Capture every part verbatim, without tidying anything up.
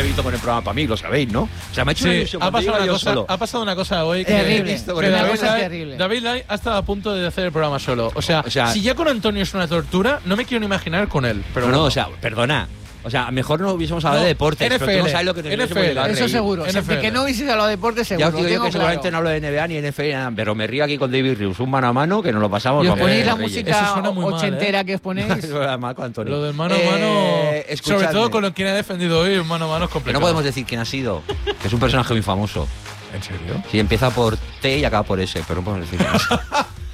he visto con el programa para mí, lo sabéis, ¿no? O sea, me ha hecho sí, una ilusión. Ha pasado una, yo cosa, solo. ha pasado una cosa hoy que, terrible, que una David, cosa Lai, terrible. David Lai ha estado a punto de hacer el programa solo. O sea, O sea, si ya con Antonio es una tortura, no me quiero ni imaginar con él. Pero no, no, bueno. o sea, perdona. O sea, mejor no hubiésemos hablado No, de deportes, N F L, pero tú no sabes lo que te N F L, hubiésemos llegado a Eso reír. seguro. O sea, N F L. de que no hubieses hablado de deporte, seguro. Ya os digo lo yo tengo que seguramente claro. no hablo de N B A ni N F L, nada, pero me río aquí con David Rius, un mano a mano que nos lo pasamos. Y os vamos, ponéis eh, la Reyes. Eso música suena muy mal, ochentera ¿eh? que os ponéis. Eso era Marco Antonio. Lo del mano a Eh, mano, sobre escuchadme. todo con lo quien ha defendido hoy, un mano a mano es Que complicado. no podemos decir quién ha sido, que es un personaje muy famoso. ¿En serio? Sí, empieza por T y acaba por S, pero no podemos decir quién ha sido.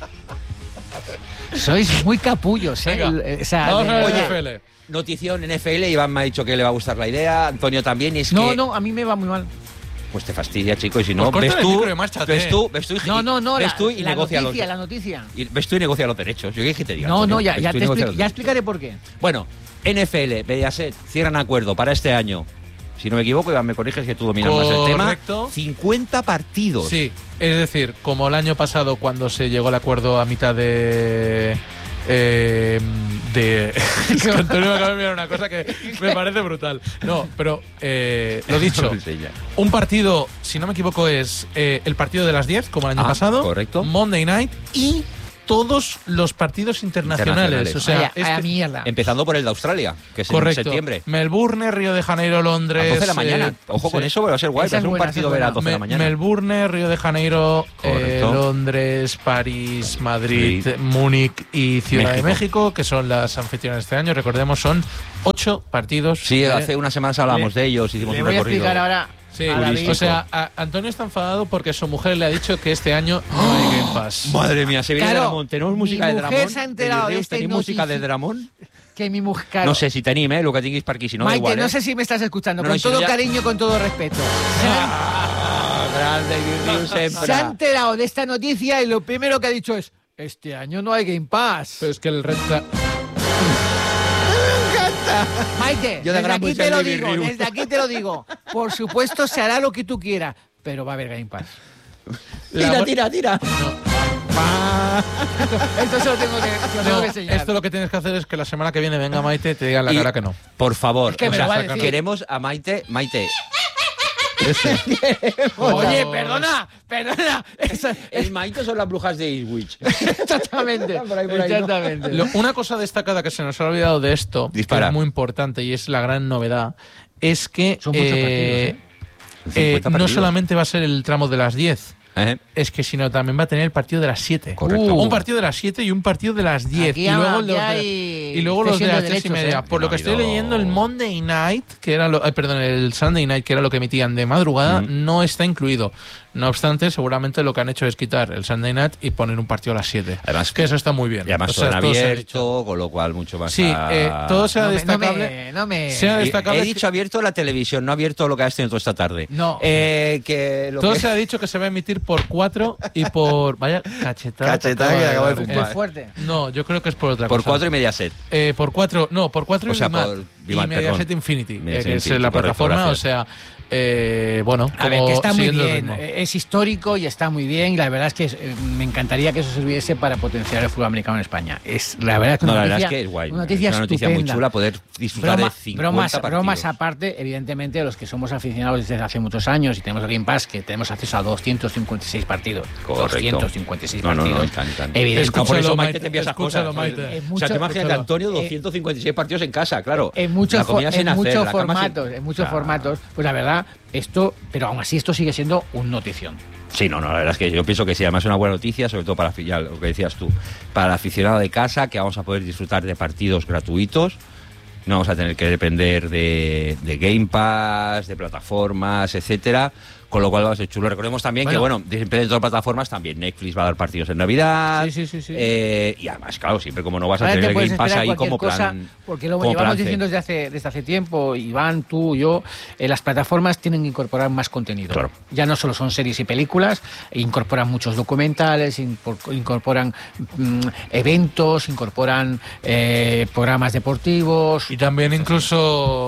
Sois muy capullos, ¿eh? Venga, El- o sea, vamos de a ver verdad. N F L. Notición N F L, Iván me ha dicho que le va a gustar la idea, Antonio también, y es No, que no, a mí me va muy mal. pues te fastidia, chico, y si no, Pues ves corta el tú, micro y márchate. ves tú, ves tú, y- No, no, no, ves la, tú y la negocia noticia, los, la noticia. y ves tú y negocia los derechos. Yo qué te diga. No, Antonio, no, ya, ves ya, tú y te negocia expli- los ya derechos. explicaré por qué. Bueno, N F L, Mediaset, cierran acuerdo para este año. Si no me equivoco, Iván, me corriges que tú dominas más el tema. Correcto. cincuenta partidos. Sí, es decir, como el año pasado cuando se llegó al acuerdo a mitad de... Eh, de es que Antonio me acaba de mirar una cosa que me parece brutal. No, pero eh, lo dicho, un partido, si no me equivoco, es eh, el partido de las diez, como el año Ah, pasado. correcto. Monday Night y todos los partidos internacionales. Internacionales. O sea, Vaya, este- a mierda. Empezando por el de Australia, que es correcto. en septiembre. Melbourne, Río de Janeiro, A Londres. doce de la mañana. eh, Ojo con sí. eso, va a ser guay. Esa Va a es ser un buena, partido esa es ver a buena. doce de la Me- mañana. Melbourne, Río de Janeiro, eh, Correcto. Londres, París, Madrid, Sí. Múnich y Ciudad México. de México, que son las anfitrionas este año. Recordemos, son ocho partidos. Sí, de- hace unas semanas hablábamos Le- de ellos, hicimos Le un voy a recorrido. explicar ahora Sí, a David. o sea, a- Antonio está enfadado porque su mujer le ha dicho que este año no hay Game Pass. Madre mía, se viene Claro, Dramón. Tenemos mi música de mujer Dramón. se ha enterado de este ¿Tenéis música de notici- Dramón? que mi mujer... claro. No sé si te anime, eh, lo que tinguis per aquí, si no da Maite, igual, no eh. sé si me estás escuchando, No, con no, si todo ya- cariño, con todo respeto. Se ha- Ah, grande, David Rius sempre. Se ha enterado de esta noticia y lo primero que ha dicho es: este año no hay Game Pass. Pero es que el Red Ca- Maite, Yo de desde gran aquí música te lo David digo, Rius. desde aquí te lo digo. Por supuesto se hará lo que tú quieras, pero va a haber Game Pass. Tira, tira, tira. Esto se lo tengo que, se lo tengo No, que enseñar. esto lo que tienes que hacer es que la semana que viene venga Maite y te diga en la Y- cara que no. Por favor, Es que o me sea, lo va a decir. queremos a Maite. Maite, Oye, perdona, perdona. Eso- ¿el Maite son las brujas de Eastwich? exactamente. Por ahí, por ahí, ¿no? exactamente. Lo- una cosa destacada que se nos ha olvidado de esto, Dispara. que es muy importante y es la gran novedad, es que Son muchos eh, partidos, eh, cincuenta no partidos. solamente va a ser el tramo de las diez, ¿Eh? es que sino también va a tener el partido de las siete. Correcto. Un partido de las siete y un partido de las diez. Aquí Y luego, aquí los de, hay y luego los de cesión las de tres y derechos, media. ¿eh? Por lo No que ha estoy habido- leyendo, el Monday Night, que era lo, eh, perdón, el Sunday Night, que era lo que emitían de madrugada, Mm. no está incluido. No obstante, seguramente lo que han hecho es quitar el Sunday Night y poner un partido a las siete. Además- que eso está muy bien. Y además O sea, todo en todo se ha abierto, con lo cual mucho más. Sí, a- eh, todo sea No me- no destacable. me- no me- sea He- destacable He que- dicho abierto la televisión, no abierto lo que has tenido toda esta tarde. No. Eh, que lo todo que- se ha dicho que se va a emitir por cuatro y por. Vaya cachetada. Cachetada que acaba de dar. fumar. Qué fuerte. No, yo creo que es por otra Por cosa. cuatro y media set. Eh, por cuatro, no, por cuatro O y sea, Vimat. por y Vimat, Mediaset perdón. Infinity, eh, Mediaset que es Infinity, la correcto, plataforma, gracias. o sea, eh, bueno, A ver, como que está muy siguiendo el bien, ritmo. eh, es histórico y está muy bien. Y la verdad es que es- eh, me encantaría que eso sirviese para potenciar el fútbol americano en España. Es la verdad es que No, una la verdad noticia, es que es guay. una noticia es una noticia muy estupenda. chula poder disfrutar Broma- de cincuenta bromas, partidos. bromas aparte, evidentemente, los que somos aficionados desde hace muchos años y tenemos el Game Pass, que tenemos acceso a doscientos cincuenta y seis partidos. Correcto. doscientos cincuenta y seis No, no, no, partidos. ni tan, ni tan. Evidente- Es que por eso Escúchalo, Maite Maite, te envía esas escúchalo, cosas. Maite. En O sea, mucho- te imaginas que escúchalo. Antonio, Eh, doscientos cincuenta y seis partidos en casa, claro. En muchos, La comida for- sin en hacer, muchos la cama sin- formatos, en muchos O sea, formatos, pues la verdad, esto, pero aún así esto sigue siendo un notición. Sí, no, no, la verdad es que yo pienso que sí, además es una buena noticia, sobre todo para ya lo que decías tú, para el aficionado de casa, que vamos a poder disfrutar de partidos gratuitos. No vamos a tener que depender de, de Game Pass, de plataformas, etcétera. Con lo cual va a ser chulo. Recordemos también Bueno. que, bueno, siempre dentro de plataformas también Netflix va a dar partidos en Navidad. Sí, sí, sí, sí. Eh, y además, claro, siempre como no vas a Ahora tener te el puedes Game Pass esperar ahí cualquier como cosa, plan. porque lo como llevamos plan C. diciendo desde hace, desde hace tiempo, Iván, tú, yo, eh, las plataformas tienen que incorporar más contenido. Claro. Ya no solo son series y películas, incorporan muchos documentales, impor- incorporan mm, eventos, incorporan eh, programas deportivos. Y también incluso mm,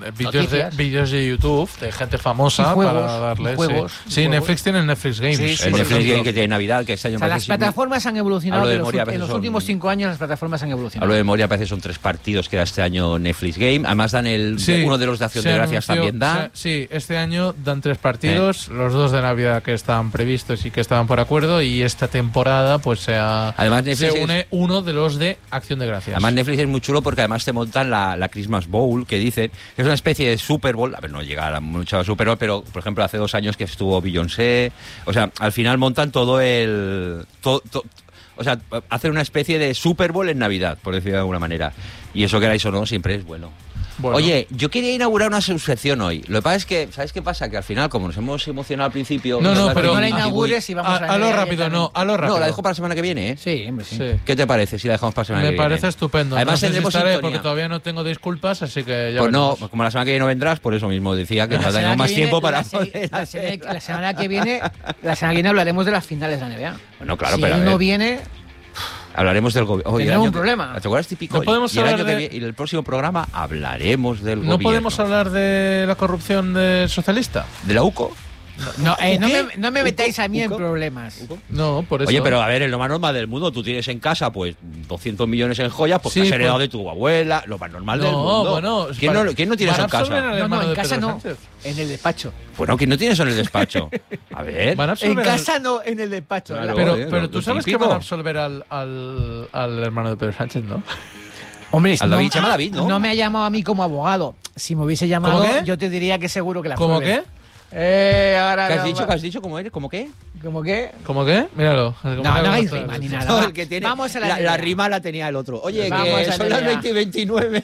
vídeos de, noticias. vídeos de YouTube de gente famosa Y juegos, para darles. y juegos, sí, y sí juegos. Netflix tiene Netflix Games. Sí, sí, El por Netflix ejemplo. Game que tiene Navidad, que este año O sea, las parece que- plataformas han evolucionado. Hablo de de los, memoria, a en veces los son- últimos cinco años las plataformas han evolucionado. Hablo de memoria, parece que son tres partidos que da este año Netflix Game. Además dan el Sí, uno de los de Acción se de Gracias anunció- también da. se- sí, este año dan tres partidos, los dos de Navidad que estaban previstos y que estaban por acuerdo, y esta temporada pues se, ha- Además, Netflix se es- une uno de los de Acción de Gracias. Además Netflix es muy chulo porque además te montan la, la Christmas Bowl, que dicen que es una especie de Super Bowl. A ver, no llega a mucho a Super Bowl, pero por ejemplo hace dos años que estuvo Beyoncé. O sea, al final montan todo el... to- to- o sea, hacen una especie de Super Bowl en Navidad, por decirlo de alguna manera. Y eso, queráis o no, siempre es bueno. Bueno. Oye, yo quería inaugurar una sección hoy. Lo que pasa es que, ¿sabes qué pasa? Que al final, como nos hemos emocionado al principio... No, no, la- pero- no la Ah, inaugures y vamos a... A- Hazlo rápido, no, hazlo rápido. No, la dejo para la semana que viene, ¿eh? Sí, hombre, sí. Sí. ¿Qué te parece si la dejamos para la semana Me que viene? parece estupendo. Además no sé si tendremos estaré sintonía. porque todavía no tengo disculpas, así que ya Pues no, veremos. como la semana que viene no vendrás, por eso mismo decía que La no semana tenemos más que viene- tiempo para la se- poder la, hacer. semana, la semana que viene la semana que viene hablaremos de las finales de la N B A. Bueno, claro, si pero a él ver, no viene, hablaremos del gobierno. Tendremos un problema. ¿Te acuerdas típico? No podemos y el hablar año que de- viene- y el próximo programa hablaremos del ¿No gobierno. podemos hablar de la corrupción del socialista? ¿De la U C O? no, eh, no, ¿Qué? me, no me ¿Uco? metáis a mí en ¿Uco? problemas. No, por eso. Oye, pero a ver, es lo más normal del mundo. Tú tienes en casa, pues, doscientos millones en joyas, pues Sí, que has heredado pues- de tu abuela. Lo más normal del No, mundo. bueno, ¿Quién, para- no, ¿Quién no tiene eso van en a absolver casa? al No, hermano no, en de casa Pedro no, Sánchez. en el despacho. Bueno, ¿quién no tiene eso en el despacho? A ver. Van a En absolver al- casa no, en el despacho. Claro. La- Pero, Joder, pero lo- tú lo sabes que típico. van a absolver al, al, al hermano de Pedro Sánchez, ¿no? Hombre, Al David, se llama David, ¿no? No me ha llamado a mí como abogado. Si me hubiese llamado, ¿Cómo qué? yo te diría que seguro que la ¿Cómo absorbe. qué? Eh, ahora ¿Qué has no, dicho? va- ¿Qué has dicho? ¿Cómo eres? ¿Cómo qué? ¿Cómo qué? ¿Cómo qué? Míralo. No, no hagáis rima ni nada. No, va. el que tiene, Vamos a la, la, N B A. la rima la tenía el otro. Oye, Vamos que a la son las N B A. veinte y veintinueve.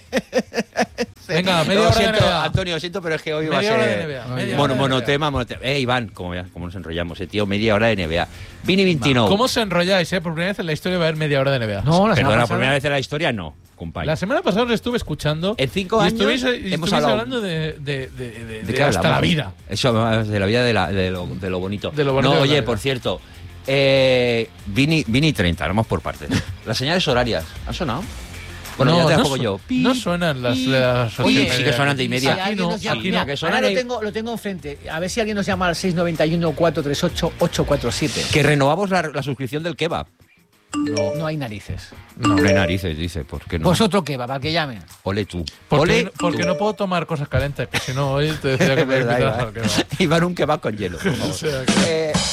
Venga, media Lo hora de siento, N B A. Antonio, lo siento, pero es que hoy va a Media hora de ser N B A, media mono- hora de N B A. monotema, monotema. Eh, Iván, como, ya- como nos enrollamos, eh, tío, media hora de N B A. Vini Vintino. ¿Cómo os enrolláis, eh? Por primera vez en la historia va a haber media hora de N B A. No, la semana Perdona, por pasada. primera vez en la historia, no, compañero. La semana pasada os estuve escuchando. En cinco y años estuvisteis, y hemos estuvisteis hablado- hablando de, de, de, de- ¿De de qué hasta hablamos? la vida. Eso, de la vida, de, la- de lo, de lo bonito. De lo bonito no, de la oye, vida. por cierto, eh, Vini, Vini treinta, vamos por partes. Las señales horarias, ¿han sonado? Bueno, ya te las no, pongo su- yo. no suenan las, las ocho y Oye, media. sí que suenan de y media. Si alguien Aquí no, nos llama- aquí mira, no. que suenan ahora lo ahí. tengo, lo tengo enfrente. A ver si alguien nos llama al seis nueve uno, cuatro tres ocho, ocho cuatro siete. Que renovamos la, la suscripción del kebab. No, no hay narices. No, hay narices, dice, ¿por qué no? Pues otro que va, para que llame. Ole tú. Porque, Ole no- porque tú. no puedo tomar cosas calientes, que si no, hoy te decía que Es me verdad, invitaras Iván. al que va. Iván, un kebab con hielo, por favor. O sea que- Eh,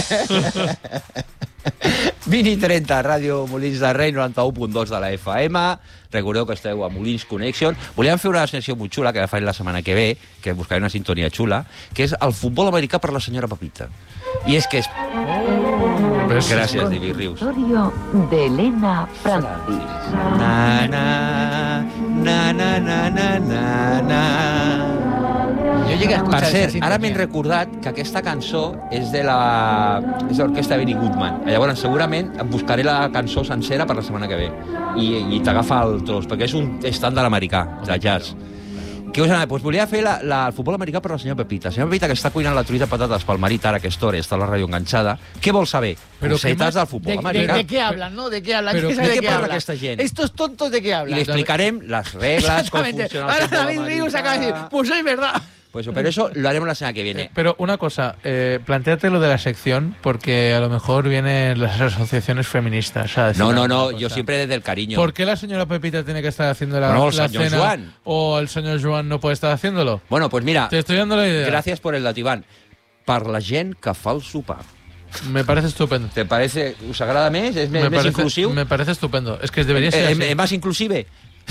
Vini trenta, Ràdio Molins de Rei, noranta-u punt dos de la F M. Recordeu que esteu a Molins Connection. Volíem fer una secció molt xula, que la faré la setmana que ve, que buscaré una sintonia xula, que és el futbol americà per la senyora Pepita. I és que és... ¿Ves? Gràcies, David Rius. Consultorio de Elena Francis. Na, na, na, na, na, na, na, na. Yo llegué a escuchar Per cert, esa ara sintonía. m'he recordat que aquesta cançó és de la és de l'orquestra Benny Goodman. Llavors, segurament em buscaré la cançó sencera per la setmana que ve i, i t'agafa el tros, perquè és un estàndard americà, de jazz. Què us anava? Pues volia fer la, la, el futbol americà per la senyora Pepita. La senyora Pepita, que està cuinant la truita de patates pel marit ara a aquesta hora, està a la ràdio enganxada. Què vol saber? Però què Cosetes más- del futbol ¿De, de, americà. de qué hablan, no? ¿De qué hablan? Pero ¿Quién ¿de sabe qué qué parla hablan? aquesta gent? Estos tontos de qué I hablan. li explicarem les regles, com Exactamente. funciona el Ahora futbol David Rius acaba de decir, americà. pues es verdad. Pues, pero eso lo haremos la semana que viene. Pero una cosa, eh, plantéate lo de la sección, porque a lo mejor vienen las asociaciones feministas a decir No, no, alguna no, cosa. yo siempre desde el cariño. ¿Por qué la señora Pepita tiene que estar haciendo la, Bueno, el la señor cena Joan. o el señor Joan no puede estar haciéndolo? Bueno, pues mira, Te estoy dando la idea. gràcies por el dativant. Per la gent que fa el sopar. Me parece estupendo. ¿Te parece, us agrada més? És més, Me més parece, inclusiu? me parece estupendo. Es que debería ser Eh, así. eh, ¿Más inclusive?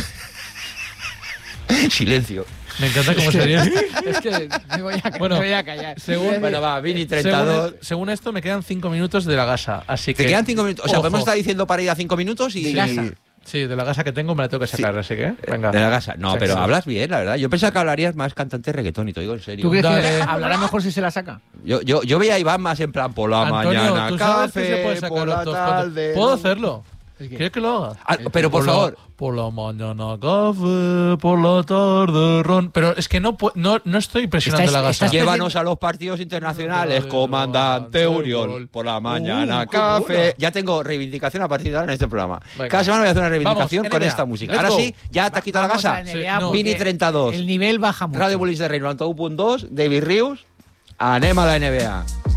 Silencio. Me encanta cómo sería. Es que me voy a, ca- Bueno, me voy a callar. según- Bueno, va, Vini treinta y dos. Según, según esto, me quedan cinco minutos de la gasa. Así que. Te quedan cinco minutos. O sea, ojo. podemos estar diciendo para ir a cinco minutos y... De gasa. Sí, de la gasa que tengo me la tengo que sacar, así que. Venga. De la gasa. No, Sí, pero sí. hablas bien, la verdad. Yo pensaba que hablarías más cantante de reggaetón y te digo en serio. ¿Tú crees Dale. que hablará mejor si se la saca? Yo, yo, yo veía a Iván más en plan por la Antonio, mañana, tú sabes café, que se puede sacar por la otros tarde. ¿Puedo hacerlo? ¿Quieres que lo haga? Ah, pero por, por favor. La, por la mañana café, por la tarde ron. Pero es que no no, no estoy presionando Estás- la gasa. estás- Llévanos a los partidos internacionales, Vale, comandante vale, Uriol. vale. Por la mañana, Uh, qué café. buena. Ya tengo reivindicación a partir de ahora en este programa. Venga. Cada semana voy a hacer una reivindicación Vamos, con N B A. esta música. Let's Ahora go. sí, ya te has quitado la Vamos casa. a la N B A Sí, no. porque Mini treinta y dos. El nivel baja mucho. Radio Bullis de Rey noventa y uno punto dos, David Rius, anem a la N B A.